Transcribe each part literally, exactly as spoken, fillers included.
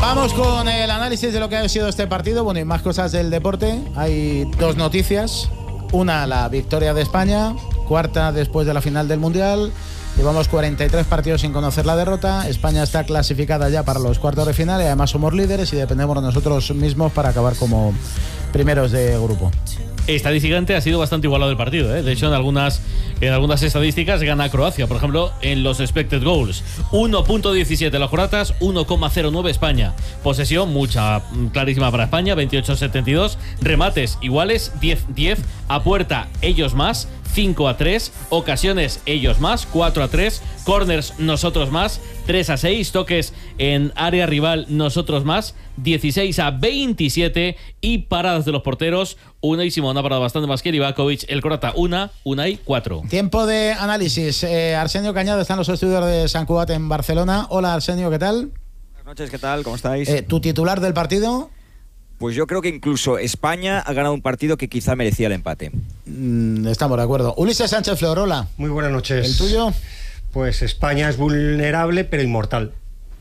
Vamos con el análisis de lo que ha sido este partido. Bueno, y más cosas del deporte. Hay dos noticias. Una, la victoria de España, cuarta después de la final del Mundial. Llevamos cuarenta y tres partidos sin conocer la derrota. España está clasificada ya para los cuartos de final y además somos líderes y dependemos de nosotros mismos para acabar como primeros de grupo. Estadísticamente ha sido bastante igualado el partido, ¿eh? De hecho, en algunas, en algunas estadísticas gana Croacia. Por ejemplo, en los expected goals, uno punto diecisiete los croatas, uno coma cero nueve España. Posesión, mucha, clarísima para España, veintiocho setenta y dos. Remates iguales, diez diez. A puerta, ellos más, cinco a tres. Ocasiones, ellos más, cuatro a tres. Corners, nosotros más, tres a seis. Toques en área rival, nosotros más, dieciséis a veintisiete. Y paradas de los porteros, Unai Simón ha parado bastante más que Livakovic. El croata, una, Unai, cuatro. Tiempo de análisis. Eh, Arsenio Cañado está en los estudios de Sant Cugat en Barcelona. Hola, Arsenio, ¿qué tal? Buenas noches, ¿qué tal? ¿Cómo estáis? Eh, ¿Tu titular del partido? Pues yo creo que incluso España ha ganado un partido que quizá merecía el empate. Mm, estamos de acuerdo. Ulises Sánchez Florola. Muy buenas noches. ¿El tuyo? Pues España es vulnerable, pero inmortal.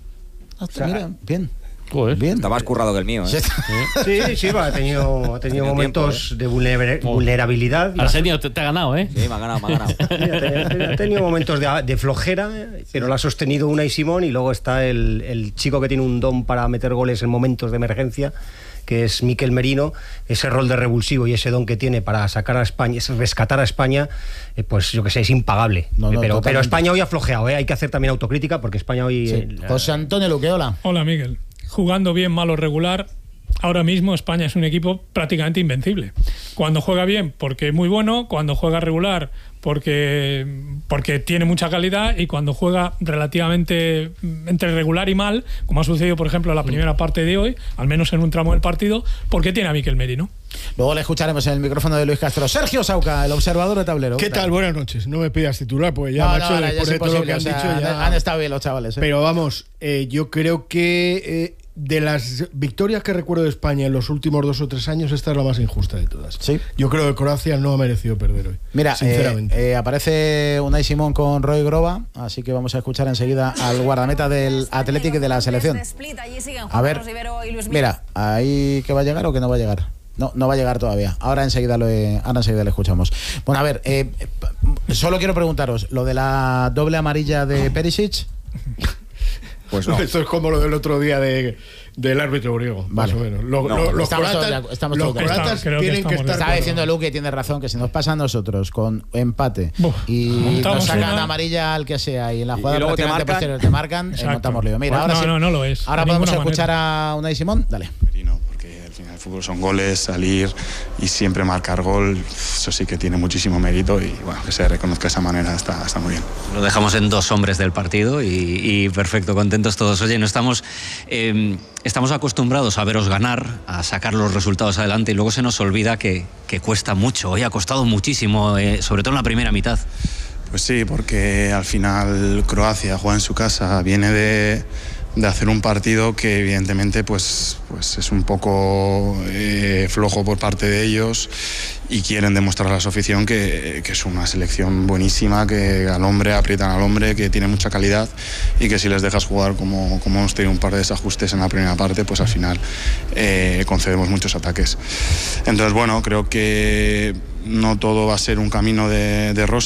Ah, o sea, mira, bien. Pues, bien. Está más currado que el mío, ¿eh? Sí, sí, va, ha tenido, ha tenido momentos tiempo, ¿eh? de vulner- vulnerabilidad. Arsenio, te, te ha ganado, ¿eh? Sí, me ha ganado, me ha ganado. Ha tenido momentos de, de flojera, pero lo ha sostenido Unai Simón, y luego está el, el chico que tiene un don para meter goles en momentos de emergencia, que es Mikel Merino. Ese rol de revulsivo y ese don que tiene para sacar a España, rescatar a España, eh, pues yo que sé, es impagable. No, no, pero, pero España hoy ha flojeado, ¿eh? Hay que hacer también autocrítica, porque España hoy... Sí. Eh, José Antonio Luque, hola. Hola, Miguel. Jugando bien, mal o regular, ahora mismo España es un equipo prácticamente invencible. Cuando juega bien, porque es muy bueno; cuando juega regular, porque, porque tiene mucha calidad; y cuando juega relativamente entre regular y mal, como ha sucedido, por ejemplo, en la primera parte de hoy, al menos en un tramo del partido, porque tiene a Mikel Merino. Luego le escucharemos en el micrófono de Luis Castro. Sergio Sauca, el observador de tablero. ¿Qué tal? Buenas noches. No me pidas titular, pues ya, No, macho, no, ahora ya después es de todo lo que imposible, han o sea, dicho ya... han estado bien los chavales, ¿eh? Pero vamos, eh, yo creo que eh, de las victorias que recuerdo de España en los últimos dos o tres años, esta es la más injusta de todas. Sí. Yo creo que Croacia no ha merecido perder hoy. Mira, sinceramente. eh, eh, aparece Unai Simón con Roy Groba, así que vamos a escuchar enseguida al guardameta del Athletic y de la selección. A ver, mira, ahí que va a llegar o que no va a llegar. No, no va a llegar todavía. Ahora enseguida lo, ahora enseguida lo escuchamos. Bueno, a ver, eh, solo quiero preguntaros, lo de la doble amarilla de Perisic. Pues no. Esto es como lo del otro día de, del árbitro griego, Vale. más o menos. Lo, No, lo, los estamos croatas, todos de- estamos los todos de acuerdo. croatas Creo que tienen que, estamos de estar... Estaba acuerdo. diciendo Luque, tiene razón, que si nos pasa a nosotros con empate Buf, y montamos nos sacan una- amarilla al que sea y en la Y- jugada y luego te prácticamente marcan. posterior te marcan, eh, Exacto. montamos lío. Mira, Pues ahora no, sí, no, no lo es, ahora de podemos ninguna escuchar manera. a Unai Simón. Dale. Merino, porque al final el fútbol son goles, salir y siempre marcar gol, eso sí que tiene muchísimo mérito y bueno, que se reconozca de esa manera está, está muy bien. Lo dejamos en dos hombres del partido y, y perfecto, contentos todos. Oye, no estamos, eh, estamos acostumbrados a veros ganar, a sacar los resultados adelante, y luego se nos olvida que, que cuesta mucho. Hoy ha costado muchísimo, eh, sobre todo en la primera mitad. Pues sí, porque al final Croacia juega en su casa, viene de, de hacer un partido que evidentemente pues, pues es un poco eh, flojo por parte de ellos y quieren demostrar a la afición que, que es una selección buenísima, que al hombre aprietan al hombre, que tiene mucha calidad y que si les dejas jugar como, como hemos tenido un par de desajustes en la primera parte, pues al final eh, concedemos muchos ataques. Entonces bueno, creo que no todo va a ser un camino de, de rosa.